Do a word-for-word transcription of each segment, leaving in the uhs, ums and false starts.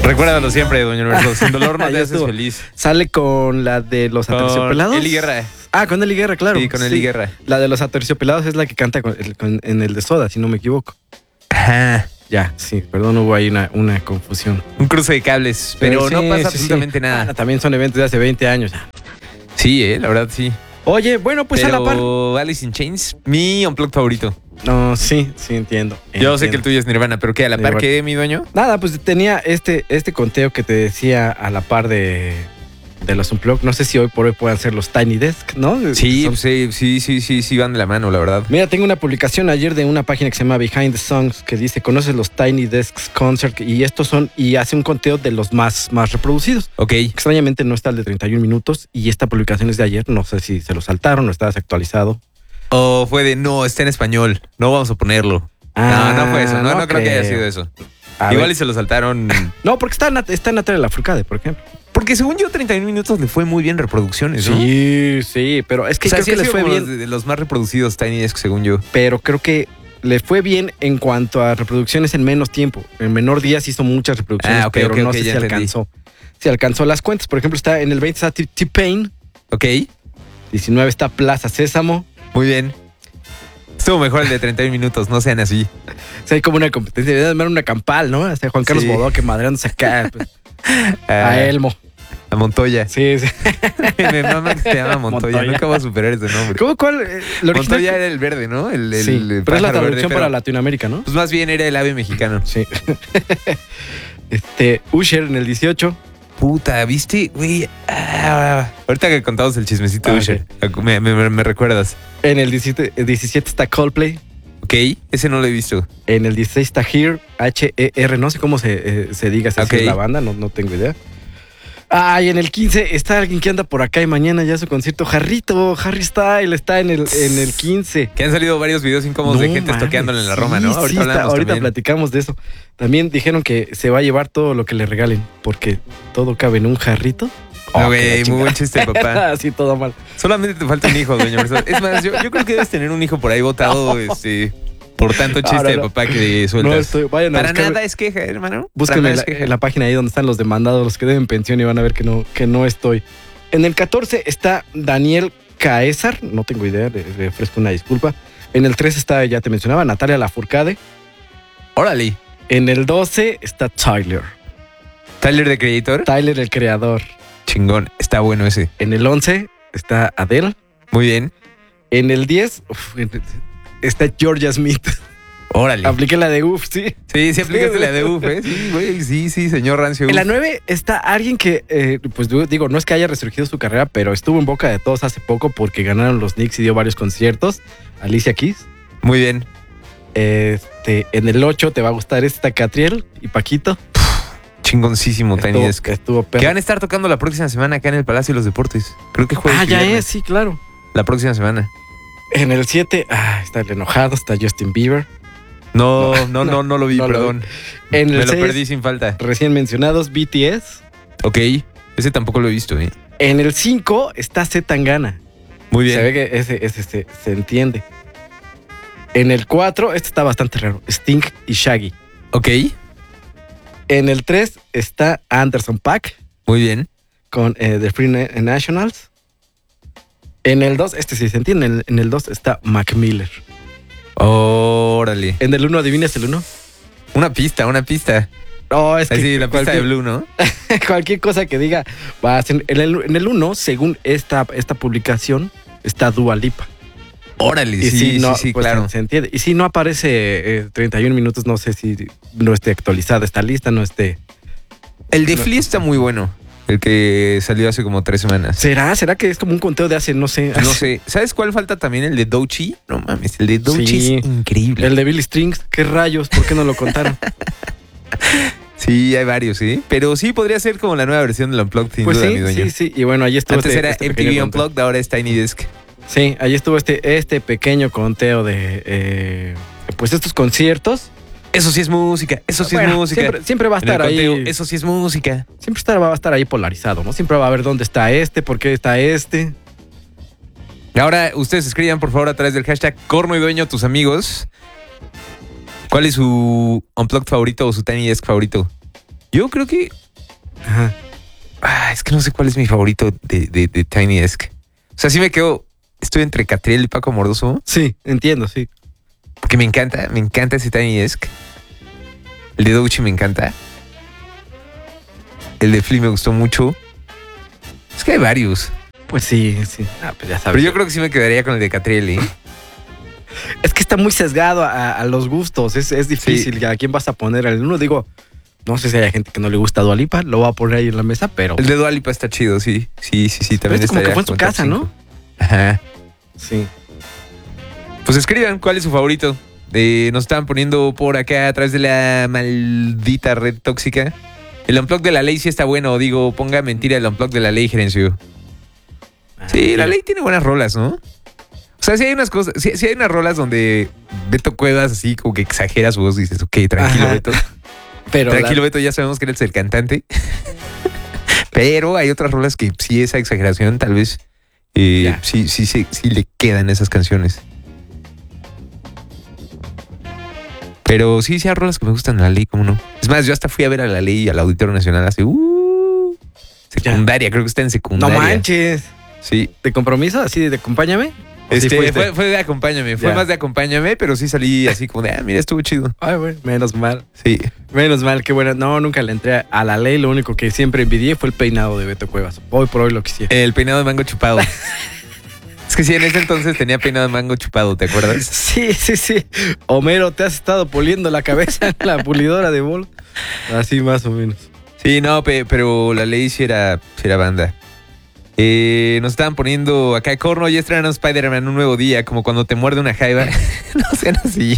Recuérdalo siempre, Doña Universo. Sin dolor no te haces estuvo. feliz. Sale con la de los Con Aterciopelados. Eli Guerra. Ah, con Eli Guerra, claro. Sí, con Eli Guerra. La de los Aterciopelados es la que canta con- con- en el de Soda, si no me equivoco. Ajá. Ya, sí, perdón, hubo ahí una, una confusión. Un cruce de cables, pero Sí, no pasa sí, absolutamente sí. nada. Ah, también son eventos de hace veinte años. Sí, eh, la verdad sí. Oye, bueno, pues pero a la par. Alice in Chains, mi unplugged favorito. No, sí, sí, entiendo. Yo sé que el entiendo. tuyo es Nirvana, pero ¿qué? ¿A la par Nirvana. qué, mi dueño? Nada, pues tenía este, este conteo que te decía a la par de, de los Unplugged. No sé si hoy por hoy puedan ser los Tiny Desk, ¿no? Sí, Son- sí, sí, sí, sí, sí, van de la mano, la verdad. Mira, tengo una publicación ayer de una página que se llama Behind the Songs que dice, ¿conoces los Tiny Desks Concert? Y estos son, y hace un conteo de los más, más reproducidos. Ok. Extrañamente no está el de treinta y un minutos y esta publicación es de ayer. No sé si se lo saltaron o está desactualizado. O fue de, no, está en español, no vamos a ponerlo. Ah, no, no fue eso, no, no no, creo que haya creo. sido eso. A Igual ver. y se lo saltaron. No, porque está, Nat- está Natalia Lafourcade, por ejemplo. Porque según yo, treinta y un minutos le fue muy bien reproducciones, ¿no? Sí, sí, pero es que o sea, creo sí que ha le sido fue como bien. los, de los más reproducidos Tiny Desk, según yo. Pero creo que le fue bien en cuanto a reproducciones en menos tiempo. En menor días hizo muchas reproducciones, Ah, ok, pero ok, no ok, sé si ya entendí. alcanzó. Si alcanzó las cuentas. Por ejemplo, está en el veinte está T- T-Pain, Ok, diecinueve está Plaza Sésamo. muy bien. Estuvo mejor el de treinta y un minutos, no sean así. O sea, hay como una competencia. Debe de una campal, ¿no? Hasta Juan Carlos Sí. Bodoque madreándose acá. Pues, Ah, a Elmo. A Montoya. Sí, sí. Mi mamá que se llama Montoya. Montoya. Nunca voy a superar ese nombre. ¿Cómo cuál? Eh, lo original- Montoya era el verde, ¿no? El, el, Sí, el pero es la pájaro traducción verde, para pero, Latinoamérica, ¿no? Pues más bien era el ave mexicano. Sí. este, Usher en el dieciocho. Puta, ¿viste? Güey. ah, ahorita que contamos el chismecito Ah, de Usher, me, me- me recuerdas. En el diecisiete, el diecisiete está Coldplay. Ok, ese no lo he visto. En el dieciséis está Here, H E R, no sé cómo se, eh, se diga si así Ok. es la banda, no, no tengo idea. Ah, y en el quince está alguien que anda por acá y mañana ya su concierto. Jarrito, Harry Style está en el, en el quince. Que han salido varios videos incómodos de No gente mames, toqueándole en la Roma, sí, ¿no? sí, Ahorita está- hablamos ahorita también. platicamos de eso. También dijeron que se va a llevar todo lo que le regalen, porque todo cabe en un jarrito. No, Oh, güey, que la muy chingada. buen chiste, papá. Así todo mal. Solamente te falta un hijo, doña Mercedes. Es más, yo, yo creo que debes tener un hijo por ahí botado, este, por tanto chiste No, no, de no. papá que sueltas. No estoy, vayan a Para buscarme- nada es queja, hermano. Búsquenme Para en nada la, es queja. en la página ahí donde están los demandados, los que deben pensión y van a ver que no, que no estoy. En el catorce está Daniel Caesar, no tengo idea, le, le ofrezco una disculpa. En el trece está, ya te mencionaba, Natalia Lafourcade. Órale. En el doce está Tyler. Tyler the Creator. Tyler el creador. Chingón. Está bueno ese. En el once está Adele. Muy bien. En el diez uf, está Georgia Smith. Órale. Apliqué la de uf, sí. Sí, sí aplicaste la de uf, ¿eh? Sí, güey. Sí, sí, señor Rancio. En la uf. nueve está alguien que, eh, pues digo, no es que haya resurgido su carrera, pero estuvo en boca de todos hace poco porque ganaron los Knicks y dio varios conciertos. Alicia Keys. Muy bien. Este, en el ocho te va a gustar esta Catriel y Paquito. Chingoncísimo, Tiny Estuvo, Desk. estuvo perro. Que van a estar tocando la próxima semana acá en el Palacio de los Deportes. Creo que jueves Ah, y ya viernes. es, sí, claro. La próxima semana. En el siete, ah, está el enojado, está Justin Bieber. No, no, no, no lo vi, no lo perdón. En el Me lo seis, perdí sin falta. recién mencionados, B T S. Ok. Ese tampoco lo he visto, ¿eh? En el cinco está Z Tangana. Muy bien. Se ve que ese, ese se, se entiende. En el cuatro, este está bastante raro, Sting y Shaggy. Ok. En el tres está Anderson .Paak Muy bien. con eh, The Free Na- Nationals. En el dos, este sí se entiende, en el, en el dos está Mac Miller. Órale. En el uno, ¿adivinas el uno? Una pista, una pista. No, es que Así, la pista de cualquier, Blue, ¿no? cualquier cosa que diga va a ser. En el, en el uno, según esta, esta publicación, está Dua Lipa. Órale, Y sí, si sí, no, sí, pues, claro. Se, se entiende. Y si no aparece eh, treinta y un minutos, no sé si no esté actualizada esta lista, no esté. El de Flea está muy bueno. El que salió hace como tres semanas. ¿Será? ¿Será que es como un conteo de hace, no sé? No sé. ¿Sabes cuál falta también? El de Doechii. No mames, el de Doechii Sí. es increíble. El de Billy Strings, ¿qué rayos? ¿Por qué no lo contaron? Sí, hay varios, sí. Pero sí podría ser como la nueva versión del Unplugged, sin Pues duda, sí, mi dueño. sí, sí. Y bueno, ahí estuvo. Antes este- era este M T pequeño V conteo. Unplugged, ahora es Tiny Desk. Sí, ahí estuvo este, este pequeño conteo de eh, pues estos conciertos. Eso sí es música, eso sí Bueno, es música. Siempre, siempre va a En el estar ahí. conteo, eso sí es música. Siempre estar- va a estar ahí polarizado, ¿no? Siempre va a ver dónde está este, por qué está este. Ahora, ustedes escriban, por favor, a través del hashtag Corno y Dueño, tus amigos. ¿Cuál es su Unplugged favorito o su Tiny Desk favorito? Yo creo que... Ajá. Ah, es que no sé cuál es mi favorito de, de, de Tiny Desk. O sea, sí me quedo... Estoy entre Catriel y Paco Mordoso. Sí, entiendo, sí. Porque me encanta, me encanta ese Tiny Desk. El de Douchi me encanta. El de Flea me gustó mucho. Es que hay varios. Pues sí, sí. Ah, pues ya sabes. Pero yo creo que sí me quedaría con el de Catriel, ¿eh? Es que está muy sesgado a, a los gustos. Es, es difícil. Sí. ¿A quién vas a poner? El uno, digo, no sé si hay gente que no le gusta Dua Lipa. Lo voy a poner ahí en la mesa, pero... El de Dua Lipa está chido, sí. Sí, sí, sí. También es como que estaría fue en su como top casa, cinco. ¿no? Ajá. Sí. Pues escriban cuál es su favorito. Eh, nos estaban poniendo por acá a través de la maldita red tóxica. El unplug de la ley sí está bueno. Digo, ponga mentira el unplug de la ley, Gerencio. Sí, la ley tiene buenas rolas, ¿no? O sea, sí hay unas cosas, sí, sí hay unas rolas donde Beto Cuevas así como que exagera su voz y dices, ok, tranquilo, Ajá. Beto. Pero Tranquilo, la- Beto, ya sabemos que eres el cantante. Pero hay otras rolas que sí, esa exageración tal vez eh, Ya. sí, sí, sí, sí le quedan esas canciones. Pero sí, sí hay rolas que me gustan de la ley, ¿cómo no? Es más, yo hasta fui a ver a la ley al Auditorio Nacional hace uh, secundaria, creo que está en No secundaria. manches. Sí. ¿De compromiso? ¿Así de acompáñame? ¿O sí Este, fuiste? fue, fue de acompáñame, fue Ya. más de acompáñame, pero sí salí así como de, ah, mira, estuvo chido. Ay, güey, menos mal. Sí. Menos mal, qué buena. No, nunca le entré a la ley. Lo único que siempre envidié fue el peinado de Beto Cuevas. Hoy por hoy lo quisiera. El peinado de mango chupado. Es que sí, en ese entonces tenía peinado de mango chupado, ¿te acuerdas? Sí, sí, sí. Homero, te has estado puliendo la cabeza en la pulidora de bol. Así más o menos. Sí, no, pe- pero la ley sí era, sí era banda. Eh, nos estaban poniendo acá, Corno, ya estrenaron Spider-Man un nuevo día, como cuando te muerde una jaiba. No sean así.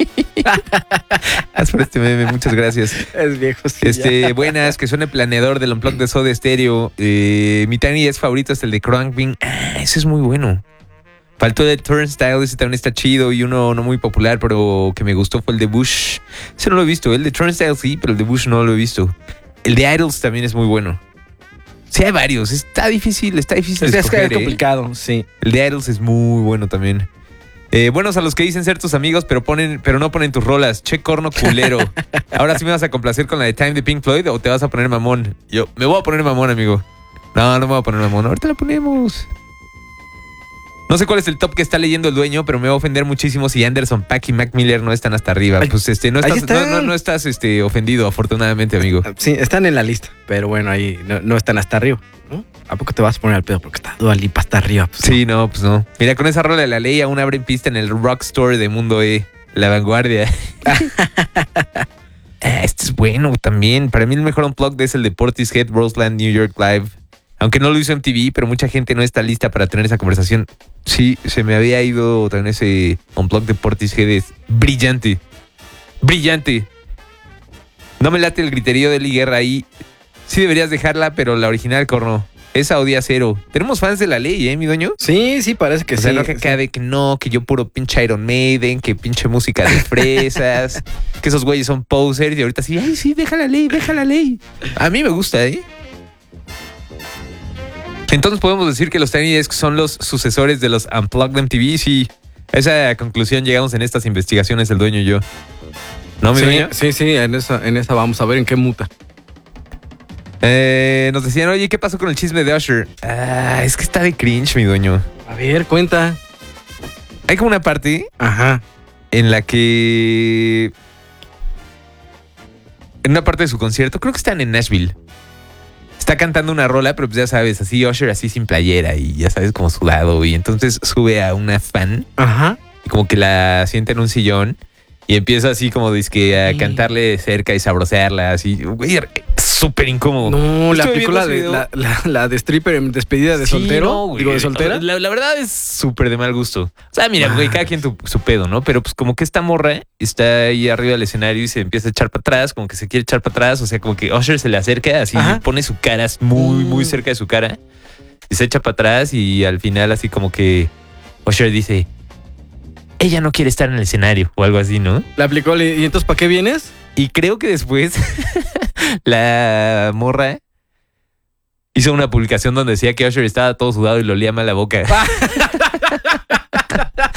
Haz por este meme, muchas gracias. Es viejo, sí. Este, ya. buenas, que suene planeador del Unplugged de Soda Stereo. Eh, mi Tiny es favorito es el de Crankbing. Ah, ese es muy bueno. Faltó el de Turnstile, ese también está chido. Y uno no muy popular, pero que me gustó fue el de Bush. Ese no lo he visto. El de Turnstile sí, pero el de Bush no lo he visto. El de Idols también es muy bueno. Sí, hay varios. Está difícil, está difícil. Es, es que escoger, es ¿eh? complicado, sí. El de Idols es muy bueno también. Eh, buenos a los que dicen ser tus amigos, pero ponen, pero no ponen tus rolas. Che, corno culero. Ahora sí me vas a complacer con la de Time de Pink Floyd o te vas a poner mamón. Yo me voy a poner mamón, amigo. No, no me voy a poner mamón. Ahorita la ponemos. No sé cuál es el top que está leyendo el dueño, pero me va a ofender muchísimo si Anderson, Paak y Mac Miller no están hasta arriba. Ay, Pues este, no ahí estás, están. no, no, no estás este, ofendido, afortunadamente, amigo. Sí, están en la lista, pero bueno, ahí no, no están hasta arriba, ¿no? ¿A poco te vas a poner al pedo? Porque está Dua Lipa hasta arriba. Pues, Sí, no, pues no. Mira, con esa rola de la ley aún abren pista en el Rock Store de Mundo E, La Vanguardia. Ah, este es bueno también. Para mí el mejor unplugged es el de Portishead, Roseland, New York Live. Aunque no lo hizo M T V, pero mucha gente no está lista para tener esa conversación. Sí, se me había ido también ese unplugged de Portishead. Es brillante. Brillante. No me late el griterío de Eli Guerra ahí. Sí deberías dejarla, pero la original, corno. Esa odia cero. Tenemos fans de la ley, ¿eh, mi dueño? Sí, sí, parece que O sea, sí. no que acá de que no, que yo puro pinche Iron Maiden, que pinche música de fresas, que esos güeyes son posers y ahorita sí, ay, sí, deja la ley, deja la ley. A mí me gusta, ¿eh? Entonces podemos decir que los Tiny Desk son los sucesores de los Unplugged M T V. Sí, a esa conclusión llegamos en estas investigaciones, el dueño y yo. ¿No, mi sí, dueño? sí, sí, en esa, en esa vamos a ver en qué muta. Eh, nos decían, oye, ¿qué pasó con el chisme de Usher? Ah, es que está de cringe, mi dueño. A ver, cuenta. Hay como una parte Ajá. en la que... En una parte de su concierto, creo que están en Nashville. Está cantando una rola, pero pues ya sabes, así Usher así sin playera y ya sabes como sudado. Y entonces sube a una fan Ajá. y como que la sienta en un sillón y empieza así como dizque a Sí. cantarle de cerca y sabrosearla así. Güey, súper incómodo. No, la Estuve aplicó viendo la ese de, video. la, la, la de stripper en despedida de Sí, soltero. no, güey. Digo, de soltera. La, la verdad es súper de mal gusto. O sea, mira, Ah. güey, cada quien tu- su pedo, ¿no? Pero pues como que esta morra está ahí arriba del escenario y se empieza a echar para atrás, como que se quiere echar para atrás. O sea, como que Usher se le acerca, así Ajá. pone su cara muy, muy Mm. cerca de su cara y se echa para atrás y al final así como que Usher dice, ella no quiere estar en el escenario o algo así, ¿no? La aplicó. le- ¿Y entonces para qué vienes? Y creo que después la morra hizo una publicación donde decía que Usher estaba todo sudado y le olía mal la boca.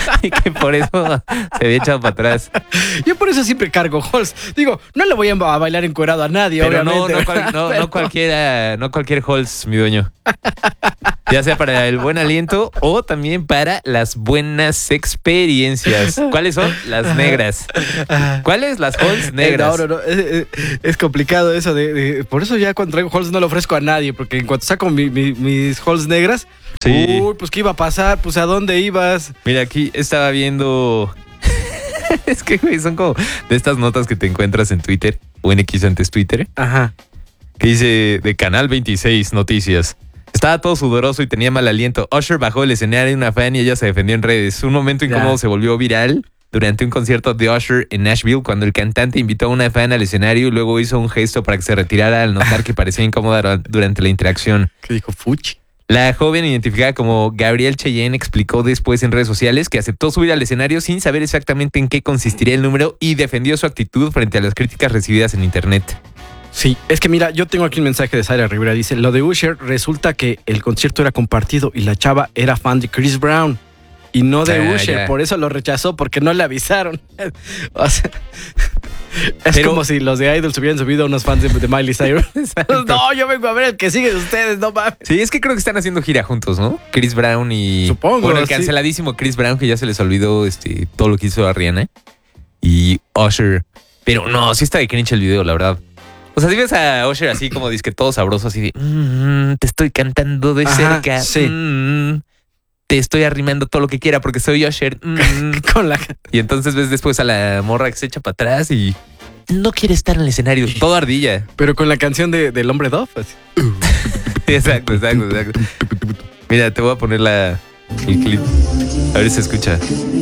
y que por eso se había echado para atrás. Yo por eso siempre cargo Halls. Digo, no le voy a bailar encuerado a nadie, Pero no, obviamente. no, cual- no, Pero- no cualquiera, no cualquier Halls, mi dueño. Ya sea para el buen aliento o también para las buenas experiencias. ¿Cuáles son? Las negras. ¿Cuáles? Las Halls negras. Eh, No, no, no. Es, es- es complicado eso de, de- Por eso ya cuando traigo Halls no lo ofrezco a nadie, porque en cuanto saco mi- mi- mis Halls negras, Sí. uy, pues ¿qué iba a pasar? Pues ¿a dónde ibas? Mira, aquí estaba viendo. Es que, güey, son como de estas notas que te encuentras en Twitter o en X antes Twitter, Ajá. que dice de Canal veintiséis Noticias. Estaba todo sudoroso y tenía mal aliento. Usher bajó del escenario de una fan y ella se defendió en redes. Un momento incómodo Ya. se volvió viral durante un concierto de Usher en Nashville cuando el cantante invitó a una fan al escenario y luego hizo un gesto para que se retirara al notar que parecía incómoda durante la interacción. ¿Qué dijo Fuchi? La joven identificada como Gabrielle Cheyenne explicó después en redes sociales que aceptó subir al escenario sin saber exactamente en qué consistiría el número y defendió su actitud frente a las críticas recibidas en internet. Sí, es que mira, yo tengo aquí un mensaje de Sara Rivera. Dice, lo de Usher resulta que el concierto era compartido y la chava era fan de Chris Brown y no de Ah, Usher. ya. Por eso lo rechazó, porque no le avisaron. O sea, es Pero- como si los de Idol se hubieran subido a unos fans de, de Miley Cyrus. No, yo vengo a ver el que sigue de ustedes, no mames. Sí, es que creo que están haciendo gira juntos, ¿no? Chris Brown y... Supongo, Bueno, el sí. canceladísimo Chris Brown, que ya se les olvidó este, todo lo que hizo a Rihanna. Y Usher. Pero no, sí está de cringe el video, la verdad. O sea, si ves a Usher así como disque todo sabroso, así de... "Mm, te estoy cantando de Ajá, cerca. sí. mm, te estoy arrimando todo lo que quiera porque soy Usher. mm". Con la... Y entonces ves después a la morra que se echa para atrás y... No quiere estar en el escenario. Todo ardilla. Pero con la canción de, del hombre Dove. así. Exacto, exacto, exacto. Mira, te voy a poner la, el clip. A ver si se escucha.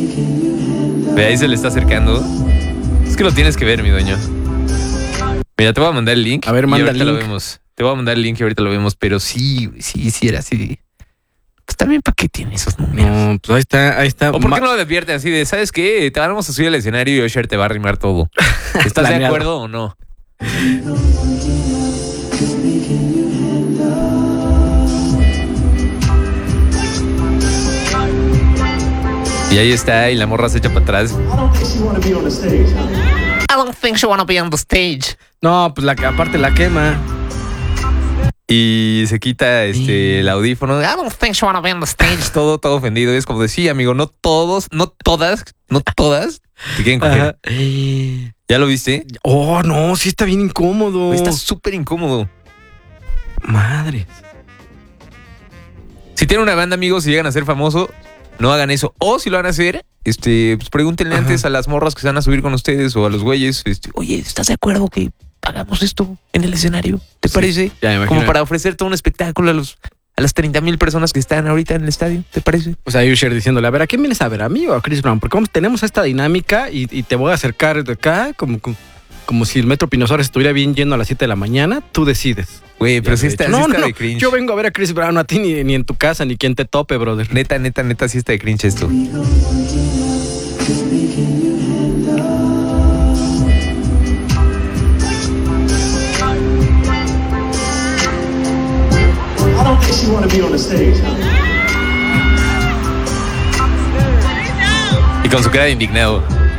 Ve, ahí se le está acercando. Es que lo tienes que ver, mi dueño. Mira, te voy a mandar el link. A ver, y manda ahorita el lo link. vemos. Te voy a mandar el link y ahorita lo vemos. Pero sí, sí, sí era así. Pues también, ¿para qué tiene esos números? No, pues ahí está, ahí está. ¿O por Ma- qué no lo advierten así de, ¿sabes qué? Te vamos a subir al escenario y Usher te va a arrimar todo. ¿Estás de Planeado. acuerdo o no? Y ahí está, y la morra se echa para atrás. I don't think she want to be on the stage. Huh? I don't think she wanna be on the stage. No, pues la, aparte la quema. Y se quita este el audífono. I don't think she wanna be on the stage. Todo, todo ofendido. Y es como decía, amigo, no todos, no todas, no todas te quieren coger. Ajá. ¿Ya lo viste? Oh, no, sí está bien incómodo. Está súper incómodo. Madre. Si tienen una banda, amigos, y llegan a ser famosos, no hagan eso. O si lo van a hacer, este, pues pregúntenle Ajá. antes a las morras que se van a subir con ustedes o a los güeyes. Este, Oye, ¿estás de acuerdo que hagamos esto en el escenario? ¿Te Sí, parece? ya me imagino. Como para ofrecer todo un espectáculo a los a las treinta mil personas que están ahorita en el estadio. ¿Te parece? O sea, Usher diciéndole, a ver, ¿a quién vienes a ver? ¿A mí o a Chris Brown? Porque vamos, tenemos esta dinámica y, y te voy a acercar de acá como, como, como si el Metro Pino Suárez estuviera bien lleno a las siete de la mañana. Tú decides. Güey, pero Ya sí lo he está, dicho. sí No, está no, de cringe. yo vengo a ver a Chris Brown, a ti ni, ni en tu casa, ni quien te tope, brother. Neta, neta, neta, sí está de cringe esto. I don't think she want to be on the stage. Huh? Y con su cara de indignado.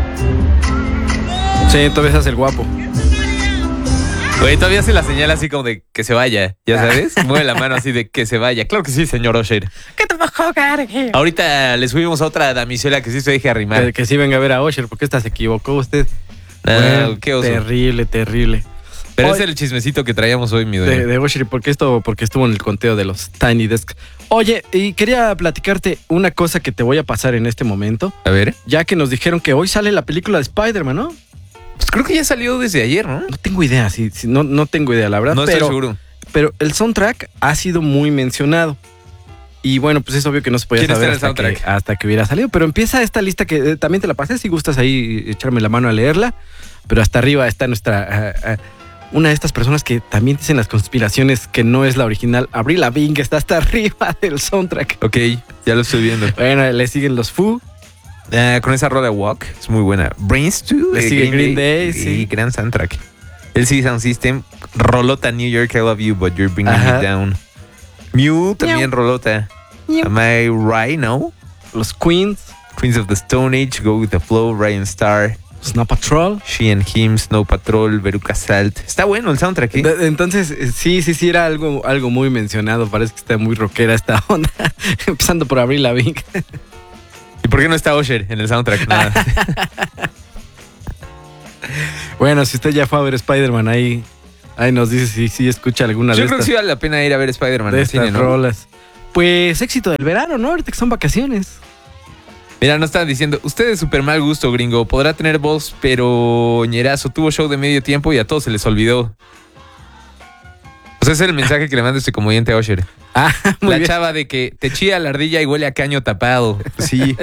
Sí, todavía se hace el guapo. Güey, todavía se la señala así como de que se vaya, ya sabes. Mueve la mano así de que se vaya. Claro que sí, señor Usher. ¿Qué te va a jugar aquí? Ahorita le subimos a otra damisela que sí se deje arrimar. Que, que sí venga a ver a Usher, porque esta se equivocó usted. Ah, Bueno, qué oso. Terrible, terrible. Pero Hoy- ese es el chismecito que traíamos hoy, mi dueño. De, de Usher, porque esto, porque estuvo en el conteo de los Tiny Desk. Oye, y quería platicarte una cosa que te voy a pasar en este momento, A ver. ya que nos dijeron que hoy sale la película de Spider-Man, ¿no? Pues creo que ya salió desde ayer, ¿no? No tengo idea, sí, sí, no, no tengo idea, la verdad. No pero, estoy seguro. pero el soundtrack ha sido muy mencionado. Y bueno, pues es obvio que no se podía ¿Quién está saber en el hasta que, soundtrack? hasta que hubiera salido. Pero empieza esta lista que eh, también te la pasé, si gustas ahí echarme la mano a leerla. Pero hasta arriba está nuestra... ah, ah, una de estas personas que también dicen las conspiraciones que no es la original. Avril Lavigne está hasta arriba del soundtrack. Ok, ya lo estoy viendo. Bueno, le siguen los Foo. Ah, con esa rola Walk, es muy buena. Brains two, Le de sigue Green Day, sí. Y gran soundtrack. El C Sound System, rolota New York, I love you, but you're bringing Ajá. me down. Mew también rolota. Am I right, no? Los Queens. Queens of the Stone Age, Go With The Flow, Ryan Starr, Snow Patrol. She and Him, Snow Patrol, Veruca Salt. Está bueno el soundtrack, ¿eh? De- Entonces, eh, sí, sí, sí, era algo, algo muy mencionado. Parece que está muy rockera esta onda. Empezando por Avril Lavigne. ¿Y por qué no está Usher en el soundtrack? Nada. Bueno, si usted ya fue a ver Spider-Man, ahí, ahí nos dice si sí escucha alguna Yo de creo que estas, sí vale la pena ir a ver Spider-Man de al estas cine, ¿no? rolas. Pues éxito del verano, ¿no? Ahorita que son vacaciones. Mira, nos están diciendo, usted es súper mal gusto, gringo. Podrá tener voz, pero ñerazo, tuvo show de medio tiempo y a todos se les olvidó. O sea, ese es el mensaje que le manda este comediante a Usher. Ah, muy La bien. chava de que te chilla la ardilla y huele a caño tapado. Sí.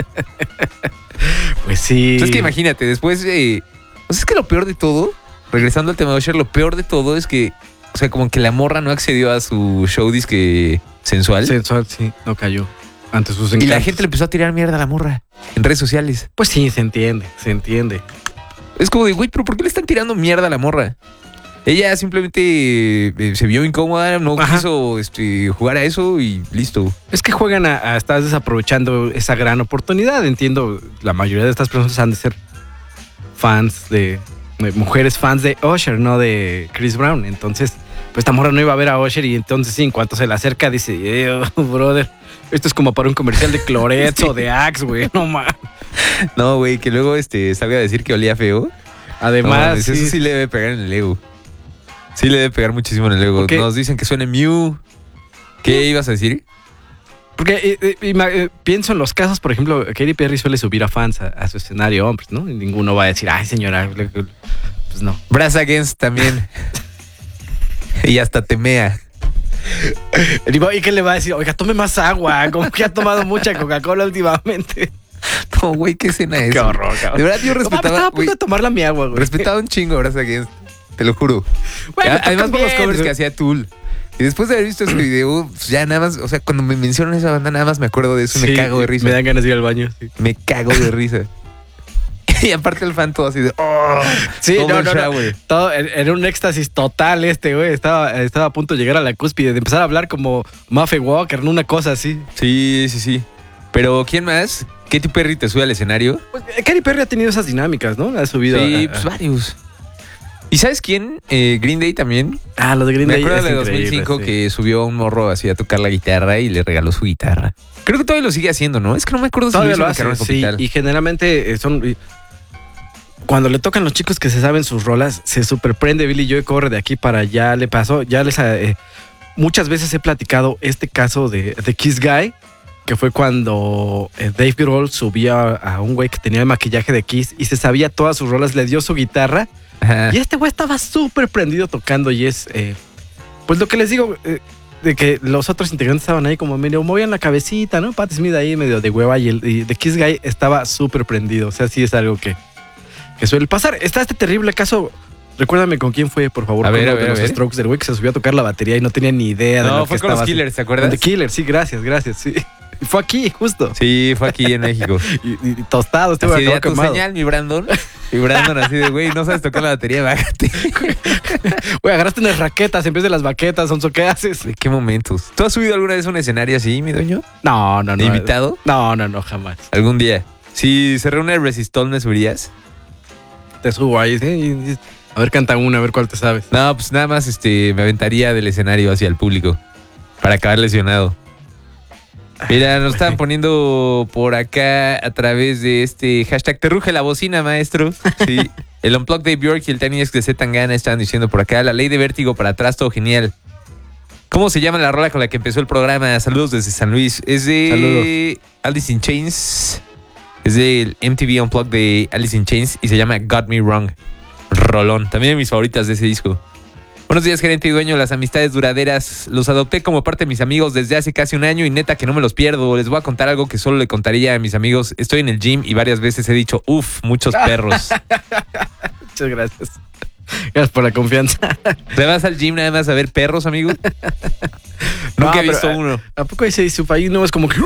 Pues sí. Entonces, que imagínate, después de... O sea, es que lo peor de todo, regresando al tema de Usher, lo peor de todo es que, o sea, como que la morra no accedió a su show disque sensual. Sensual, sí, no cayó ante sus Y encantos. la gente le empezó a tirar mierda a la morra en redes sociales. Pues sí, se entiende, se entiende. Es como de, güey, pero ¿por qué le están tirando mierda a la morra? Ella simplemente eh, se vio incómoda, no Ajá. quiso este, jugar a eso y listo. Es que juegan a, a estar desaprovechando esa gran oportunidad. Entiendo, la mayoría de estas personas han de ser fans de, de mujeres fans de Usher, no de Chris Brown. Entonces, pues esta morra no iba a ver a Usher y entonces sí, en cuanto se le acerca dice, eh, brother, esto es como para un comercial de Clorets Sí. o de Axe, güey, no más. No, güey, que luego este, salga a decir que olía feo. Además, No mames, sí, eso sí le debe pegar en el ego. Sí le debe pegar muchísimo en el ego. Ok. Nos dicen que suene Mew. ¿Qué ibas a decir? porque eh, eh, ima- eh, pienso en los casos, por ejemplo, Katy Perry suele subir a fans a, a su escenario hombres, ¿no? Y ninguno va a decir, ay, señora, pues no. Brass Against también. Y hasta temea. ¿Y qué le va a decir? Oiga, tome más agua, como que ha tomado mucha Coca-Cola últimamente. No, güey, qué escena es. Qué horror, cabrón. De verdad, yo No, mames, respetaba. estaba a punto güey, de tomarla mi agua, güey. respetaba un chingo a Brass Against. Te lo juro. Güey, me Ya, además tocan por los bien, covers güey. que hacía Tool. Y después de haber visto ese video, pues ya nada más, o sea, cuando me mencionan esa banda, nada más me acuerdo de eso y me Sí, cago de risa. Me dan ganas de ir al baño. Sí, Me cago de risa. Y aparte el fan todo así de... Oh, Sí, no, Golden no, no. Shower. Todo, era un éxtasis total este, güey. Estaba, estaba a punto de llegar a la cúspide, de empezar a hablar como Muffy Walker, ¿no? Una cosa así. Sí, sí, sí. Pero ¿quién más? ¿Katy Perry te sube al escenario? Pues, eh, Katy Perry ha tenido esas dinámicas, ¿no? Ha subido. Sí, a- a- pues varios. ¿Y sabes quién? Eh, Green Day también. Ah, los de Green Me Day. acuerdo es de dos mil increíble, cinco sí. que subió un morro así a tocar la guitarra y le regaló su guitarra. Creo que todavía lo sigue haciendo, ¿no? Es que no me acuerdo si Todavía hizo lo en la hace, carrera sí. capital. Y generalmente eh, son. y- Cuando le tocan los chicos que se saben sus rolas, se superprende Billy Joe, corre de aquí para allá, le pasó. Ya les. eh, muchas veces he platicado este caso de, de Kiss Guy, que fue cuando eh, Dave Grohl subía a un güey que tenía el maquillaje de Kiss y se sabía todas sus rolas, le dio su guitarra. Ajá. Y este güey estaba súper prendido tocando y es, eh, pues lo que les digo, eh, de que los otros integrantes estaban ahí como medio movían la cabecita, ¿no? Pat Smith ahí medio de hueva y el y The Kiss Guy estaba súper prendido. O sea, sí es algo que, que suele pasar. Está este terrible caso, recuérdame con quién fue, por favor, A con ver, uno a de ver, a los ver. Strokes del güey que se subió a tocar la batería y no tenía ni idea de No, lo fue que con los estaba Killers, ¿te haciendo. acuerdas? Con The Killers, sí, gracias, gracias, sí. Y fue aquí, justo. Sí, fue aquí en México. Y, y- y tostado, este Así güey de acabó a tu quemado. señal, mi Brandon. Y Brandon así de, güey, no sabes tocar la batería, bájate. Güey, agarraste unas raquetas en vez de las baquetas, Sonso, ¿qué haces? ¿De qué momentos? ¿Tú has subido alguna vez a un escenario así, mi dueño? No, no, no. ¿Invitado? No, no, no, jamás. Algún día. Si se reúne el Resistol, ¿me subirías? Te subo ahí, ¿sí? Y- y- a ver, canta una, a ver cuál te sabes. No, pues nada más este, me aventaría del escenario hacia el público para acabar lesionado. Mira, nos estaban poniendo por acá a través de este hashtag te ruge la bocina, maestro. Sí. El Unplugged de Bjork y el Tiny X de Z Tangana estaban diciendo por acá. La ley de vértigo para atrás, todo genial. ¿Cómo se llama la rola con la que empezó el programa? Saludos desde San Luis. Es de Alice in Chains. Es del M T V Unplugged de Alice in Chains y se llama Got Me Wrong. Rolón. También de mis favoritas de ese disco. Buenos días, gerente y dueño. Las amistades duraderas los adopté como parte de mis amigos desde hace casi un año y neta que no me los pierdo. Les voy a contar algo que solo le contaría a mis amigos. Estoy en el gym y varias veces he dicho, uff, muchos perros. Muchas gracias. Gracias por la confianza. ¿Te vas al gym nada más a ver perros, amigo? Nunca No, he visto pero, uno. ¿A poco ese ahí no es como que...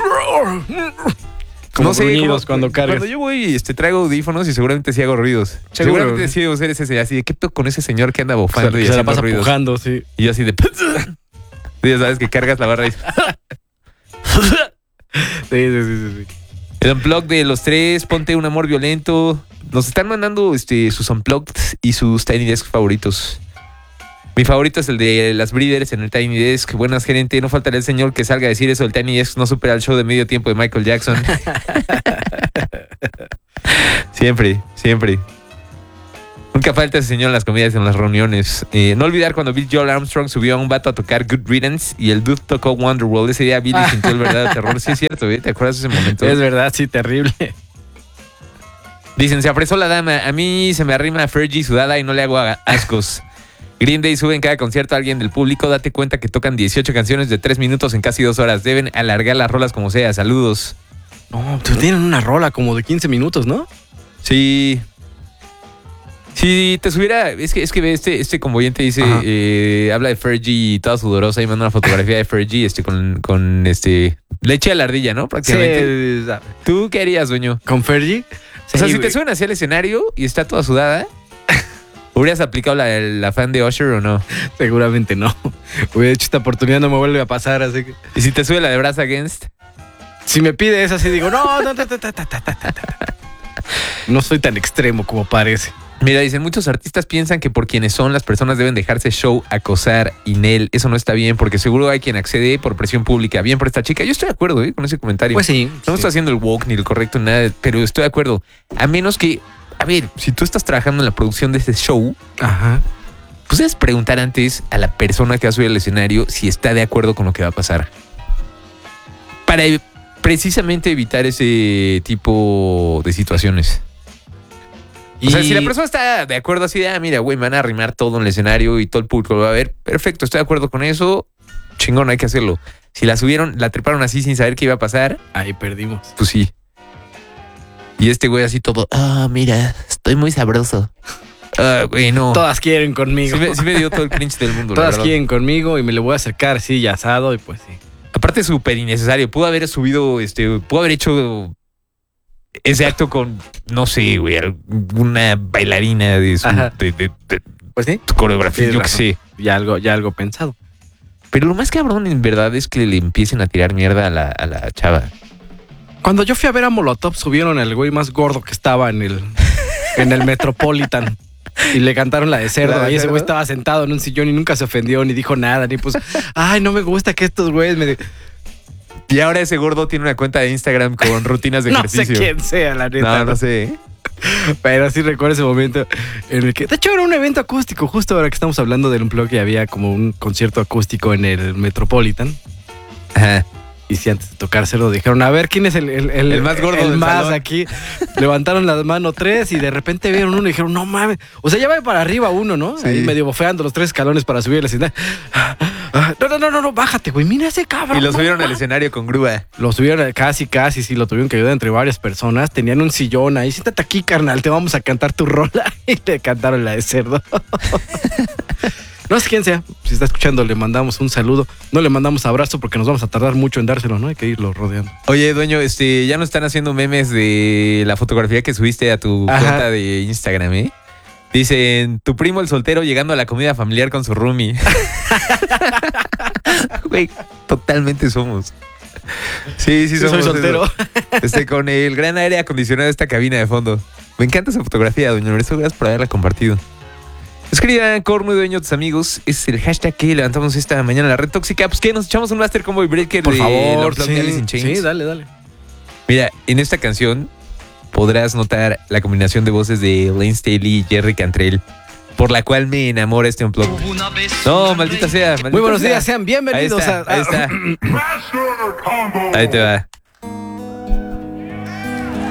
Como no sé, gruñidos como- cuando cargas? Cuando yo voy, este, traigo audífonos y seguramente sí hago ruidos. Seguro. Seguramente sí debo ser ese así de qué toco con ese señor que anda bofando se, y se la haciendo pasa ruidos. pujando, sí. Y yo así de... Sí, ya sabes que cargas la barra y... Sí, sí, sí, sí, sí. El unplug de los tres, ponte un amor violento. Nos están mandando este, sus unplugged y sus Tiny Desk favoritos. Mi favorito es el de las Breeders en el Tiny Desk. Buenas, gerente. No faltará el señor que salga a decir eso. El Tiny Desk no supera el show de medio tiempo de Michael Jackson. Siempre, siempre. Nunca falta ese señor en las comidas y en las reuniones. Eh, no olvidar cuando Bill Joel Armstrong subió a un vato a tocar Good Riddance y el dude tocó Wonderwall. Ese día Billy sintió el verdadero terror. Sí, es cierto, ¿eh? ¿Te acuerdas de ese momento? Es verdad, sí, terrible. Dicen, se apresó la dama. A mí se me arrima Fergie sudada y no le hago ascos. Green Day sube en cada concierto a alguien del público. Date cuenta que tocan dieciocho canciones de tres minutos en casi dos horas. Deben alargar las rolas como sea. Saludos. No, pues tienen una rola como de quince minutos, ¿no? Sí. Si te subiera, es que es que este, este convoyente dice, eh, habla de Fergie y toda sudorosa y manda una fotografía de Fergie este, con, con este leche a la ardilla, ¿no? Prácticamente. Sí. ¿Tú qué harías, dueño? ¿Con Fergie? O sea, Sí, si te güey. suben hacia el escenario y está toda sudada, ¿hubieras aplicado la, la fan de Usher o no? Seguramente no. Hubiera hecho esta oportunidad, no me vuelve a pasar, así que... ¿Y si te sube la de Brass Against? Si me pide esa, sí digo, no, no, no, no, no, no, no. No soy tan extremo como parece. Mira, dicen, muchos artistas piensan que por quienes son las personas deben dejarse show, acosar y Nel. Eso no está bien porque seguro hay quien accede por presión pública. Bien por esta chica. Yo estoy de acuerdo ¿eh? con ese comentario. Pues sí. No sí. estoy haciendo el woke ni el correcto, nada, pero estoy de acuerdo. A menos que, a ver, si tú estás trabajando en la producción de este show, Ajá. pues debes preguntar antes a la persona que va a subir al escenario si está de acuerdo con lo que va a pasar. Para e- precisamente evitar ese tipo de situaciones. O sea, si la persona está de acuerdo así de, ah, mira, güey, me van a arrimar todo en el escenario y todo el público lo va a ver, perfecto, estoy de acuerdo con eso, chingón, hay que hacerlo. Si la subieron, la treparon así sin saber qué iba a pasar, Ahí perdimos. pues sí. Y este güey así todo, ah, mira, estoy muy sabroso. Ah, güey, no. Todas quieren conmigo. Sí me, sí me dio todo el cringe del mundo, la Todas verdad. quieren conmigo y me le voy a acercar así y asado y pues sí. Aparte, súper innecesario. Pudo haber subido, este, pudo haber hecho ese acto con, no sé, güey, una bailarina de su, Ajá. de, de, de Pues sí. su coreografía, Tienes yo qué razón. sé. Ya algo, ya algo pensado. Pero lo más cabrón, en verdad, es que le empiecen a tirar mierda a la, a la chava. Cuando yo fui a ver a Molotov, subieron al güey más gordo que estaba en el, en el Metropolitan. Y le cantaron la de cerdo. ¿La de Ahí ese cerdo? güey estaba sentado en un sillón y nunca se ofendió ni dijo nada. Ni pues, ay, no me gusta que estos güeyes me... Y ahora ese gordo tiene una cuenta de Instagram con rutinas de No ejercicio. sé quién sea, la neta. No, no sé. ¿eh? Pero sí recuerdo ese momento en el que... De hecho, era un evento acústico. Justo ahora que estamos hablando del Unplugged, que había como un concierto acústico en el Metropolitan. Ajá. Y si antes de tocar cerdo dijeron, a ver, ¿quién es el, el, el, El más gordo el del más salón? aquí? Levantaron las manos tres y de repente vieron uno y dijeron, no mames. O sea, ya va para arriba uno, ¿no? Sí. Ahí medio bofeando los tres escalones para subir al escenario. No, no, no, no, no, bájate, güey. Mira ese cabrón. Y lo no subieron al mames. escenario con grúa. Lo subieron casi, casi, sí, lo tuvieron que ayudar entre varias personas. Tenían un sillón ahí. Siéntate aquí, carnal, te vamos a cantar tu rola. Y le cantaron la de cerdo. No sé quién sea. Si está escuchando, le mandamos un saludo. No le mandamos abrazo porque nos vamos a tardar mucho en dárselo, ¿no? Hay que irlo rodeando. Oye, dueño, este, ya no están haciendo memes de la fotografía que subiste a tu Ajá. cuenta de Instagram, ¿eh? Dicen, tu primo el soltero llegando a la comida familiar con su roomie. Güey, totalmente somos. Sí, sí Sí, somos. soy soltero. eso. Este, con el gran aire acondicionado de esta cabina de fondo. Me encanta esa fotografía, doña Lorenzo. Gracias por haberla compartido. Escriban, Corno y dueño, tus amigos. Es el hashtag que levantamos esta mañana en la red tóxica. Pues que nos echamos un Master Combo y Breaker Por de favor, Unplugged de Alice sí, in Chains. sí, dale, dale. Mira, en esta canción podrás notar la combinación de voces de Lane Staley y Jerry Cantrell, por la cual me enamora este Unplugged. No, maldita sea. Maldita Muy buenos sea. días, sean bienvenidos Ahí está, a, ahí está. Ahí te va.